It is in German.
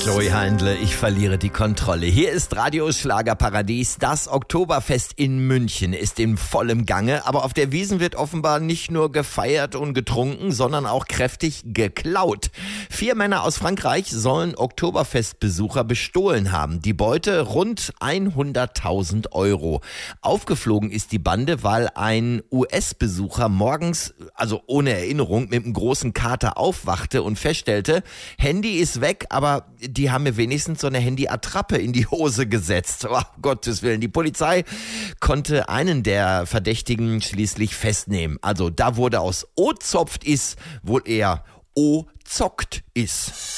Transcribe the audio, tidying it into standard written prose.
Joey Heindle, ich verliere die Kontrolle. Hier ist Radio Schlagerparadies. Das Oktoberfest in München ist in vollem Gange, aber auf der Wiesn wird offenbar nicht nur gefeiert und getrunken, sondern auch kräftig geklaut. 4 Männer aus Frankreich sollen Oktoberfestbesucher bestohlen haben. Die Beute rund 100.000 Euro. Aufgeflogen ist die Bande, weil ein US-Besucher morgens, also ohne Erinnerung, mit einem großen Kater aufwachte und feststellte, Handy ist weg, aber die haben mir wenigstens so eine Handy-Attrappe in die Hose gesetzt. Oh, Gottes Willen. Die Polizei konnte einen der Verdächtigen schließlich festnehmen. Also da wurde aus O-zopft ist wohl eher O-zockt ist.